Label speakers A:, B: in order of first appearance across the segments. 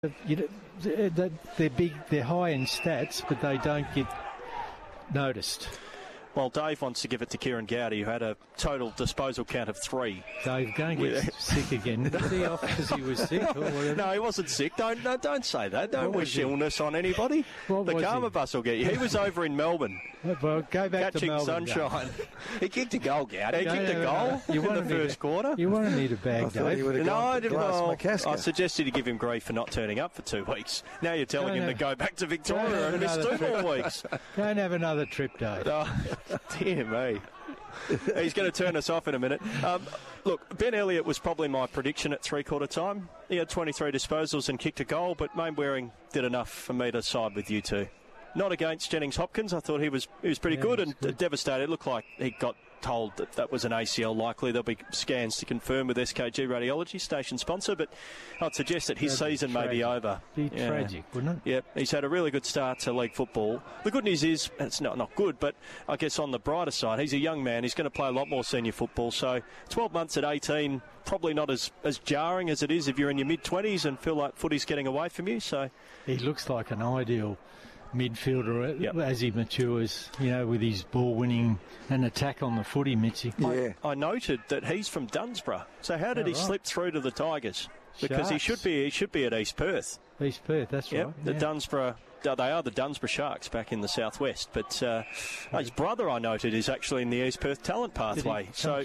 A: they're big, they're high in stats, but they don't get noticed.
B: Well, Dave wants to give it to Kieran Gowdy, who had a total disposal count of 3.
A: Dave, going to get sick again. Was he off because he was sick? Or whatever?
B: No, he wasn't sick. Don't say that. Don't wish illness on anybody. The karma bus will get you. He was over in Melbourne.
A: Well, go back
B: catching
A: to Melbourne.
B: Sunshine.
C: He kicked a goal, Gowdy.
B: He kicked a goal in the first quarter.
A: You want to need a bag, Dave.
B: No, I didn't. I suggested you give him grief for not turning up for 2 weeks. Now you're telling him to go back to Victoria and miss 2 more weeks.
A: Go and have another trip, Dave.
B: Dear me. He's going to turn us off in a minute. Look, Ben Elliott was probably my prediction at three-quarter time. He had 23 disposals and kicked a goal, but Main Waring did enough for me to side with you two. Not against Jennings Hopkins. I thought he was pretty good and devastated. It looked like he got told that was an ACL likely. There'll be scans to confirm with SKG Radiology, station sponsor, but I'd suggest that his season may be over.
A: Be tragic, wouldn't it?
B: Yep, he's had a really good start to league football. The good news is, it's not good, but I guess on the brighter side, he's a young man. He's going to play a lot more senior football, so 12 months at 18, probably not as jarring as it is if you're in your mid-20s and feel like footy's getting away from you. So
A: he looks like an ideal midfielder as he matures, with his ball winning and attack on the footy, Mitchy.
D: Yeah.
B: I noted that he's from Dunsborough. So how did he slip through to the Tigers? Because he should be at East Perth.
A: East Perth, that's right.
B: The Dunsborough, they are the Dunsborough Sharks back in the southwest. But his brother, I noted, is actually in the East Perth talent pathway. So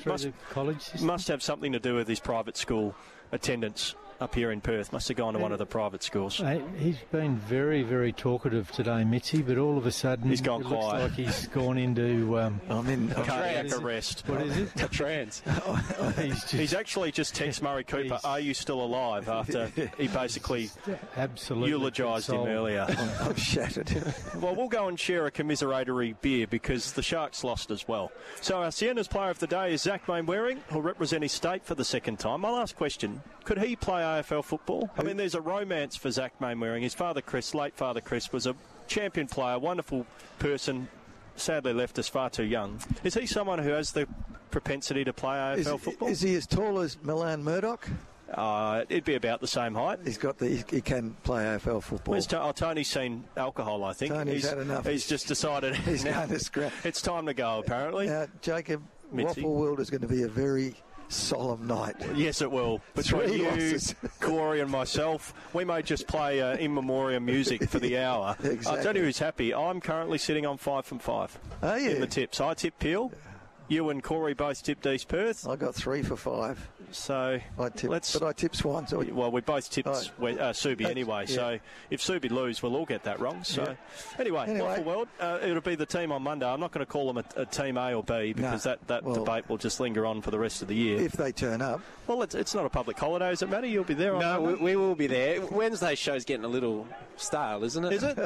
B: must have something to do with his private school attendance up here in Perth. Must have gone to one of the private schools.
A: He's been very, very talkative today, Mitzi, but all of a sudden
B: he's gone quiet.
A: Looks like he's gone into
B: cardiac arrest.
A: What is it?
C: A trance.
B: He's actually just texted Murray Cooper, are you still alive? After he basically eulogised him earlier.
D: I'm shattered.
B: Well, we'll go and share a commiseratory beer because the Sharks lost as well. So our Sienna's player of the day is Zach Mainwaring, who'll represent his state for the second time. My last question, could he play AFL football? I mean, there's a romance for Zach Mainwaring. His father, Chris, late father Chris, was a champion player, wonderful person, sadly left us far too young. Is he someone who has the propensity to play AFL football?
D: Is he as tall as Milan Murdoch?
B: It'd be about the same height.
D: He can play AFL football.
B: Tony's seen alcohol, I think.
D: Tony's had enough.
B: He's just decided
D: he's going to scrap.
B: It's time to go, apparently.
D: Jacob, Waffle World is going to be a very solemn night.
B: Yes, it will. Between you, Corey and myself, we may just play in memoriam music for the hour.
D: Exactly.
B: I'll tell you who's happy. I'm currently sitting on 5 from 5 in the tips. I tipped Peel. You and Corey both tipped East Perth.
D: I got 3 for 5.
B: So
D: I tipped Swans.
B: Well, we both tipped Subi anyway. Yeah. So if Subi lose, we'll all get that wrong. So anyway, Waffle World, it'll be the team on Monday. I'm not going to call them a team A or B because that debate will just linger on for the rest of the year.
D: If they turn up.
B: Well, it's not a public holiday. Does it matter? You'll be there on Monday?
C: We will be there. Wednesday's show's getting a little stale, isn't it?
B: Is it?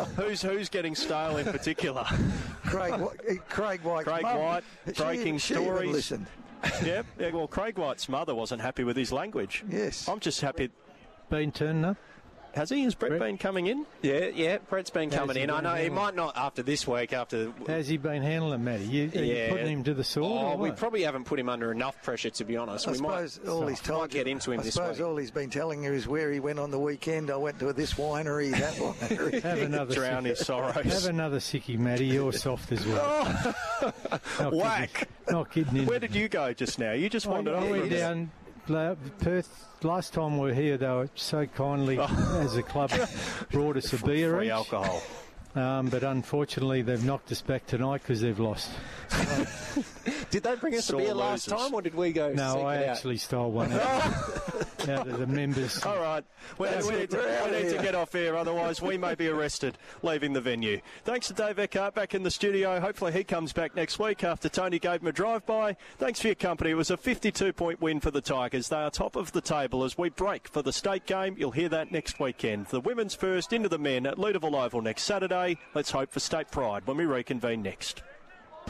B: Who's getting stale in particular?
D: Craig White.
B: Craig White, breaking stories.
D: Listened.
B: Yeah, well, Craig White's mother wasn't happy with his language.
D: Yes.
B: I'm just happy.
A: Been turning up?
B: Has he? Has Brett been coming in?
C: Yeah, Brett's been coming in. I know he might not after this week.
A: How's he been handling, Matty? You putting him to the sword?
C: We probably haven't put him under enough pressure, to be honest.
D: I suppose all he's told
C: get into him this week.
D: I suppose all he's been telling you is where he went on the weekend. I went to this winery, that winery.
A: Have another
B: drown his sorrows.
A: Have another sickie, Matty. You're soft as well.
B: Whack.
A: Not kidding.
B: Where did you go just now? You just wandered off.
A: I went down Perth. Last time we were here, they were so kindly, as a club, brought us a beer
B: free
A: each.
B: Alcohol.
A: But unfortunately, they've knocked us back tonight because they've lost.
C: Did they bring us a beer last time, or did we go?
A: No, I actually stole one out of the members.
B: All right, we need to get off air, otherwise we may be arrested leaving the venue. Thanks to Dave Eckhart back in the studio. Hopefully he comes back next week after Tony gave him a drive-by. Thanks for your company. It was a 52-point win for the Tigers. They are top of the table as we break for the state game. You'll hear that next weekend. The women's first into the men at Ludovic Oval next Saturday. Let's hope for state pride when we reconvene next.